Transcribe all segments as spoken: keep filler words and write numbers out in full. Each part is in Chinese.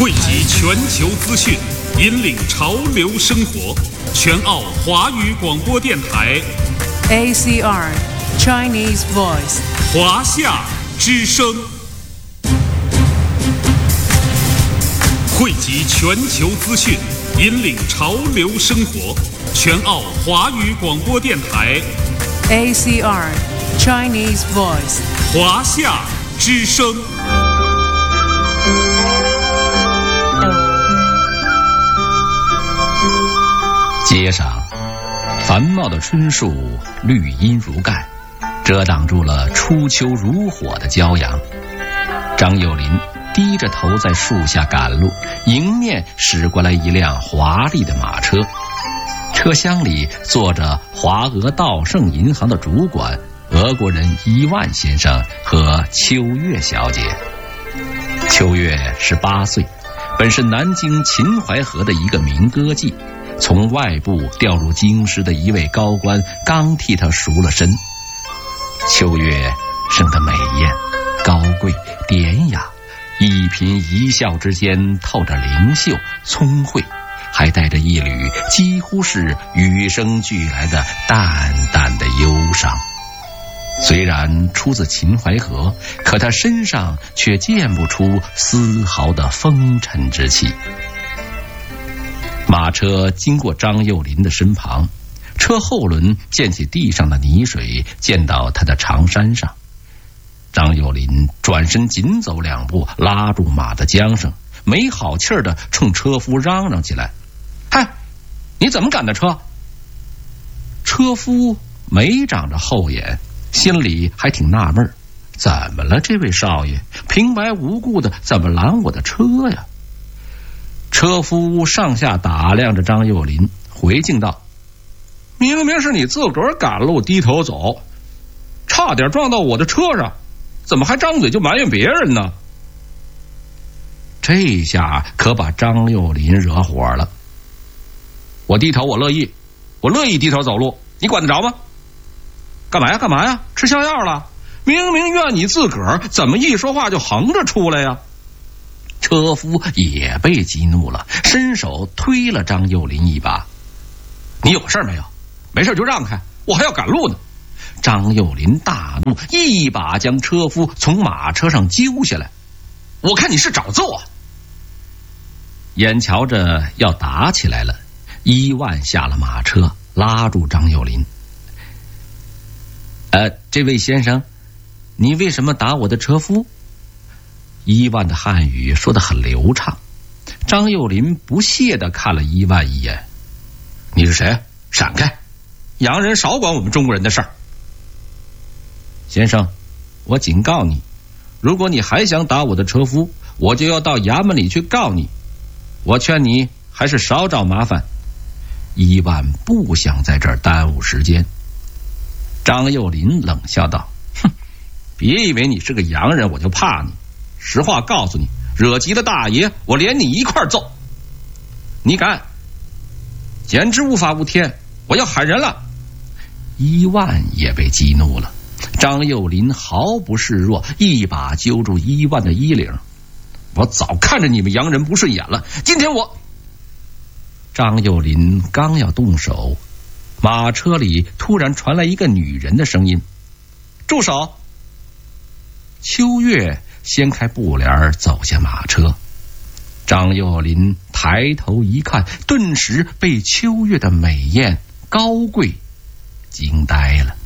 汇集全球资讯，引领潮流生活。全澳华语广播电台 A C R Chinese Voice 华夏之声，汇集全球资讯，引领潮流生活。全澳华语广播电台 A C R Chinese Voice 华夏之声。 街上，繁茂的春树绿荫如盖，遮挡住了初秋如火的骄阳。张幼林低着头在树下赶路，迎面驶过来一辆华丽的马车，车厢里坐着华俄道盛银行的主管俄国人伊万先生和秋月小姐。秋月十八岁，本是南京秦淮河的一个名歌妓，从外部调入京师的一位高官刚替他赎了身。秋月生得美艳、高贵、典雅，一颦一笑之间透着灵秀、聪慧，还带着一缕几乎是与生俱来的淡淡的忧伤。虽然出自秦淮河，可他身上却见不出丝毫的风尘之气。马车经过张幼林的身旁，车后轮溅起地上的泥水，溅到他的长衫上。张幼林转身紧走两步，拉住马的缰绳，没好气儿地冲车夫嚷嚷起来：“嗨，你怎么赶的车？”车夫没长着后眼，心里还挺纳闷，怎么了这位少爷，平白无故的怎么拦我的车呀？车夫上下打量着张幼林，回敬道：“明明是你自个儿赶路低头走，差点撞到我的车上，怎么还张嘴就埋怨别人呢？”这下可把张幼林惹火了。我低头我乐意，我乐意低头走路，你管得着吗？干嘛呀干嘛呀？吃香药了？明明怨你自个儿，怎么一说话就横着出来呀？车夫也被激怒了，伸手推了张幼林一把：“你有事没有？没事就让开，我还要赶路呢。”张幼林大怒，一把将车夫从马车上揪下来：“我看你是找揍啊！”眼瞧着要打起来了，伊万下了马车，拉住张幼林：“呃，这位先生，你为什么打我的车夫？”伊万的汉语说得很流畅，张幼林不屑地看了伊万一眼：“你是谁？闪开！洋人少管我们中国人的事儿。”先生，我警告你，如果你还想打我的车夫，我就要到衙门里去告你。我劝你还是少找麻烦。伊万不想在这儿耽误时间。张幼林冷笑道：“哼，别以为你是个洋人我就怕你。实话告诉你，惹急了大爷，我连你一块揍。你敢，简直无法无天，我要喊人了。”伊万也被激怒了，张幼林毫不示弱，一把揪住伊万的衣领：“我早看着你们洋人不顺眼了，今天我……”张幼林刚要动手，马车里突然传来一个女人的声音：“住手！”秋月掀开布帘走下马车，张幼林抬头一看，顿时被秋月的美艳高贵惊呆了。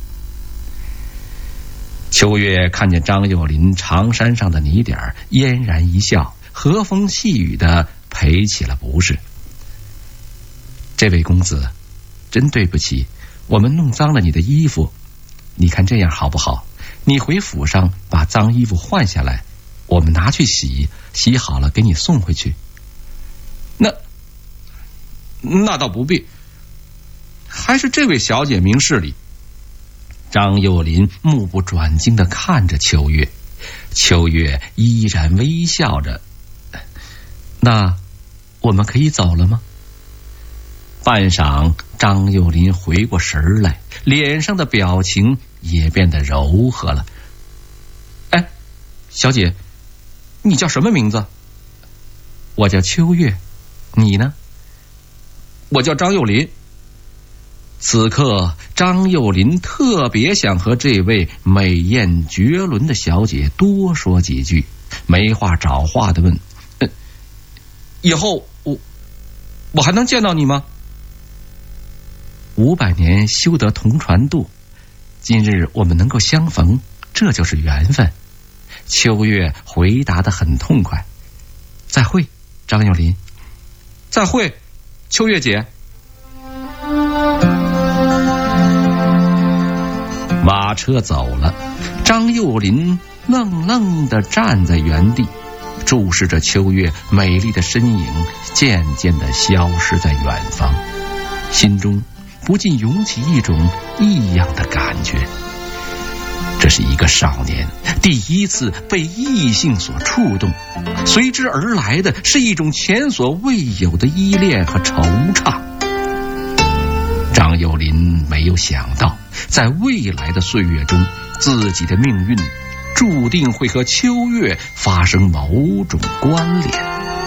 秋月看见张幼林长衫上的泥点，嫣然一笑，和风细雨的赔起了不是：“这位公子，真对不起，我们弄脏了你的衣服，你看这样好不好？你回府上把脏衣服换下来，我们拿去洗，洗好了给你送回去。”那那倒不必，还是这位小姐明事理。张幼林目不转睛地看着秋月，秋月依然微笑着：“那我们可以走了吗？”半晌，张幼林回过神来，脸上的表情也变得柔和了。“哎，小姐，你叫什么名字？”“ 我叫秋月，你呢？ 我叫张幼林。 此刻张幼林特别想和这位美艳绝伦的小姐多说几句，没话找话的问、呃、 以后我我还能见到你吗？ 五百年修得同船渡，今日我们能够相逢，这就是缘分。秋月回答得很痛快。再会，张幼林。 再会，秋月姐。 马车走了，张幼林愣愣地站在原地，注视着秋月美丽的身影渐渐地消失在远方，心中不禁涌起一种异样的感觉。这是一个少年第一次被异性所触动，随之而来的是一种前所未有的依恋和惆怅。张幼林没有想到，在未来的岁月中，自己的命运注定会和秋月发生某种关联。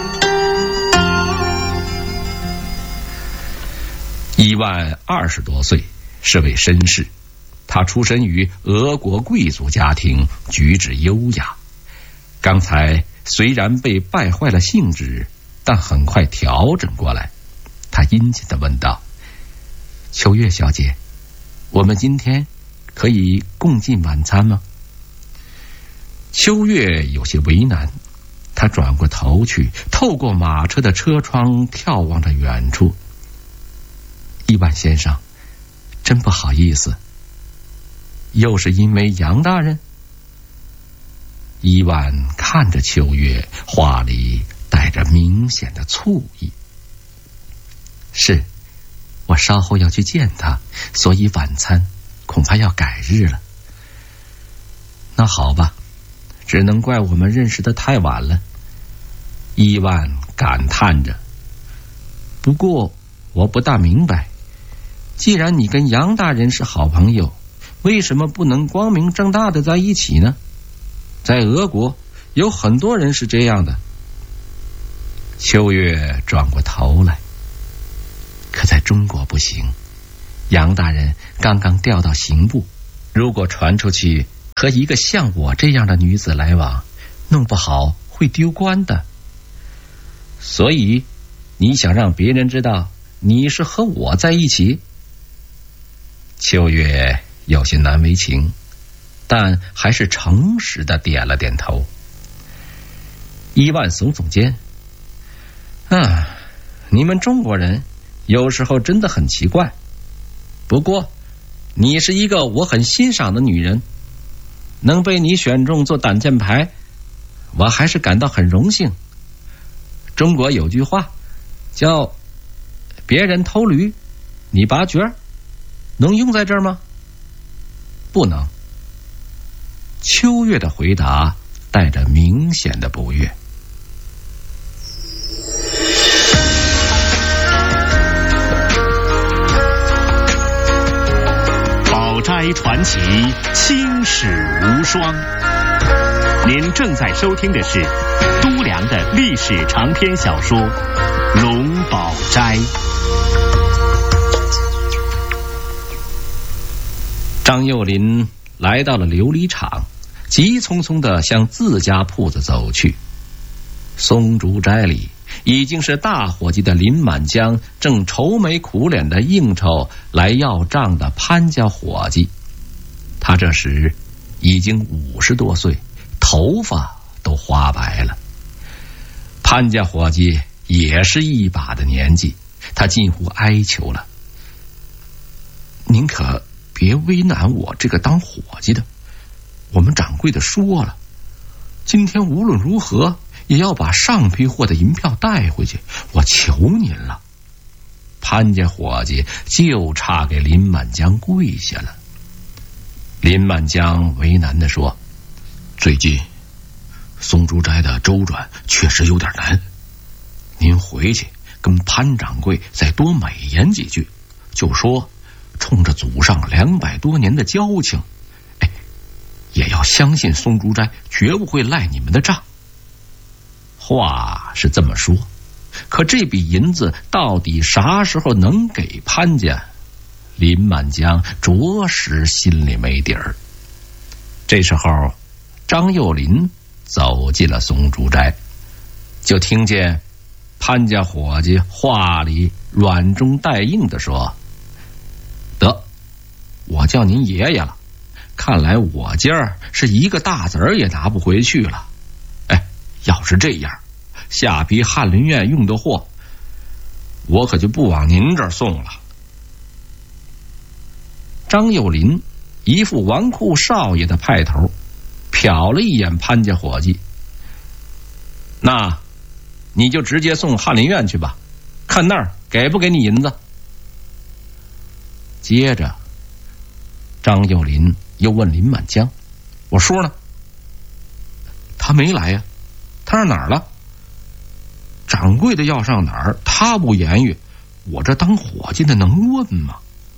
伊万二十多岁，是位绅士。他出身于俄国贵族家庭，举止优雅。刚才虽然被败坏了兴致，但很快调整过来。他殷勤地问道：秋月小姐，我们今天可以共进晚餐吗？秋月有些为难，他转过头去，透过马车的车窗眺望着远处。伊万先生，真不好意思，又是因为杨大人？伊万看着秋月，话里带着明显的醋意。是，我稍后要去见他，所以晚餐恐怕要改日了。那好吧，只能怪我们认识得太晚了。伊万感叹着。不过我不大明白，既然你跟杨大人是好朋友，为什么不能光明正大的在一起呢？在俄国有很多人是这样的。秋月转过头来，可在中国不行。杨大人刚刚调到刑部，如果传出去和一个像我这样的女子来往，弄不好会丢官的。所以你想让别人知道你是和我在一起？秋月有些难为情，但还是诚实的点了点头。伊万耸耸肩，啊，你们中国人有时候真的很奇怪。不过你是一个我很欣赏的女人，能被你选中做挡箭牌，我还是感到很荣幸。中国有句话叫别人偷驴你拔角，能用在这儿吗？不能。秋月的回答带着明显的不悦。 宝斋传奇，青史无双。您正在收听的是都良的历史长篇小说《龙宝斋》。 张幼林来到了琉璃厂，急匆匆地向自家铺子走去。松竹斋里已经是大伙计的林满江正愁眉苦脸的应酬来要账的潘家伙计。他这时已经五十多岁，头发都花白了。潘家伙计也是一把的年纪，他近乎哀求了：您可别为难我这个当伙计的，我们掌柜的说了，今天无论如何也要把上批货的银票带回去，我求您了。潘家伙计就差给林满江跪下了。林满江为难地说：最近松竹斋的周转确实有点难，您回去跟潘掌柜再多美言几句，就说冲着祖上两百多年的交情，哎，也要相信松竹斋绝不会赖你们的账。话是这么说， 可这笔银子到底啥时候能给潘家？林满江着实心里没底儿。这时候，张幼林走进了松竹斋，就听见潘家伙计话里软中带硬地说：“得，我叫您爷爷了，看来我今儿是一个大子儿也拿不回去了。哎，要是这样，下批翰林院用的货，我可就不往您这儿送了。”张幼林一副纨绔少爷的派头，瞟了一眼潘家伙计：“那你就直接送翰林院去吧，看那儿给不给你银子。”接着张幼林又问林满江：“我叔呢？”“他没来呀，他上哪儿了？”“掌柜的要上哪儿，他不言语，我这当伙计的能问吗？”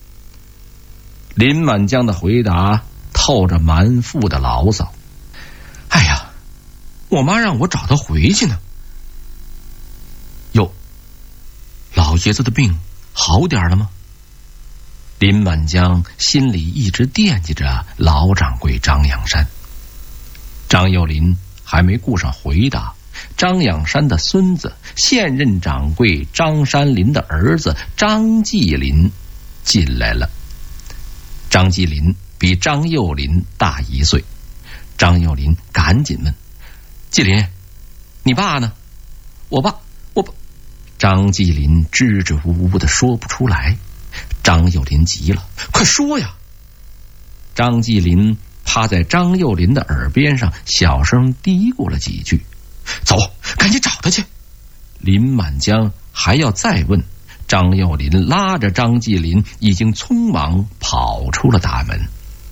林满江的回答透着满腹的牢骚：“哎呀，我妈让我找他回去呢。”“哟，老爷子的病好点了吗？”林满江心里一直惦记着老掌柜张养山。张幼林还没顾上回答，张养山的孙子，现任掌柜张山林的儿子张继林进来了。张继林比张幼林大一岁，张幼林赶紧问：“继林，你爸呢？”“我爸，我爸。”张继林支支吾吾的说不出来。张幼林急了：“快说呀！”张继林趴在张幼林的耳边上小声嘀咕了几句：“走，赶紧找他去。”林满江还要再问，张幼林拉着张继林已经匆忙跑出了大门。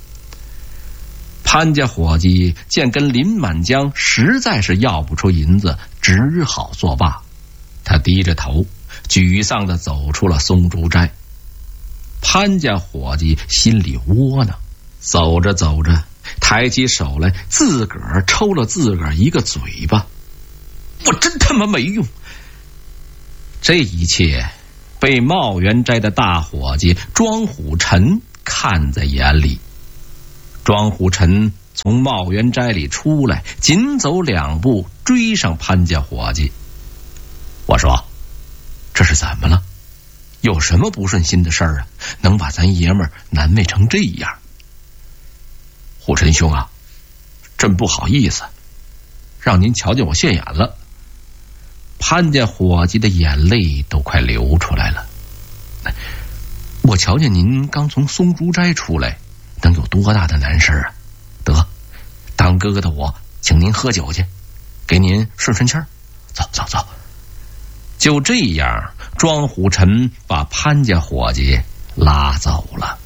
潘家伙计见跟林满江实在是要不出银子，只好作罢。他低着头沮丧地走出了松竹斋。潘家伙计心里窝囊，走着走着抬起手来，自个儿抽了自个儿一个嘴巴：“我真他妈没用！”这一切被茂源斋的大伙计庄虎臣看在眼里。庄虎臣从茂源斋里出来，紧走两步追上潘家伙计：“我说，这是怎么了？有什么不顺心的事儿啊？能把咱爷们儿难为成这样？”“虎臣兄啊，真不好意思，让您瞧见我现眼了。”潘家伙计的眼泪都快流出来了。“我瞧见您刚从松竹斋出来，能有多大的难事啊？得，当哥哥的我请您喝酒去，给您顺顺气儿。走走走。”就这样，庄虎臣把潘家伙计拉走了。